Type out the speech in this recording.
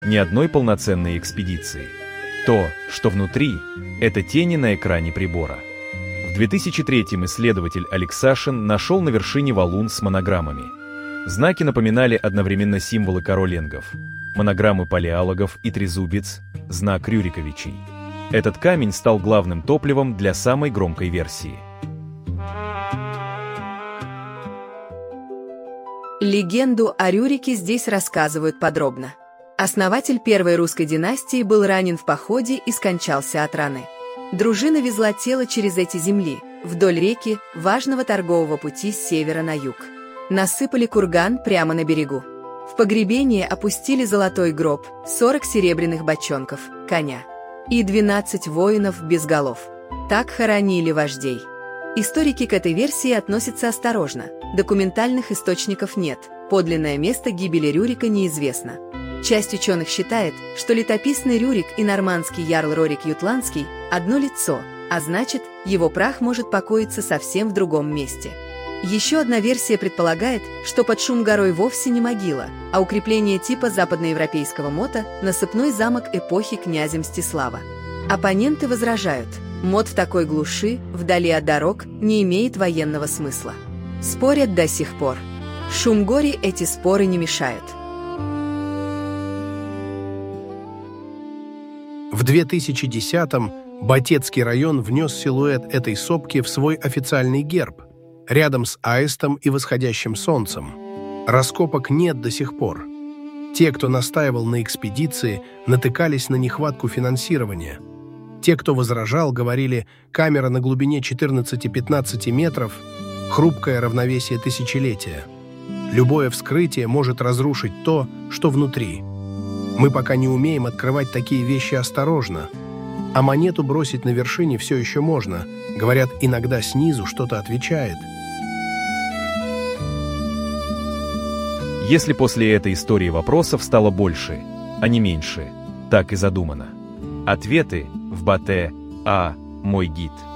ни одной полноценной экспедиции. То, что внутри, это тени на экране прибора. В 2003-м исследователь Алексашин нашел на вершине валун с монограммами. Знаки напоминали одновременно символы короленгов, монограммы палеологов и трезубец, знак Рюриковичей. Этот камень стал главным топливом для самой громкой версии. Легенду о Рюрике здесь рассказывают подробно. Основатель первой русской династии был ранен в походе и скончался от раны. Дружина везла тело через эти земли, вдоль реки, важного торгового пути с севера на юг. Насыпали курган прямо на берегу. В погребение опустили золотой гроб, 40 серебряных бочонков, коня и 12 воинов без голов. Так хоронили вождей. Историки к этой версии относятся осторожно. Документальных источников нет, подлинное место гибели Рюрика неизвестно. Часть ученых считает, что летописный Рюрик и нормандский ярл Рорик Ютландский – одно лицо, а значит, его прах может покоиться совсем в другом месте. Еще одна версия предполагает, что под Шум-горой вовсе не могила, а укрепление типа западноевропейского мота – насыпной замок эпохи князя Мстислава. Оппоненты возражают, мот в такой глуши, вдали от дорог, не имеет военного смысла. Спорят до сих пор. Шум-горе эти споры не мешают. В 2010-м Батецкий район внес силуэт этой сопки в свой официальный герб, рядом с аистом и восходящим солнцем. Раскопок нет до сих пор. Те, кто настаивал на экспедиции, натыкались на нехватку финансирования. Те, кто возражал, говорили, камера на глубине 14-15 метров – хрупкое равновесие тысячелетия. Любое вскрытие может разрушить то, что внутри. Мы пока не умеем открывать такие вещи осторожно. А монету бросить на вершине все еще можно. Говорят, иногда снизу что-то отвечает. Если после этой истории вопросов стало больше, а не меньше, так и задумано. Ответы в Батэ А. Мой гид.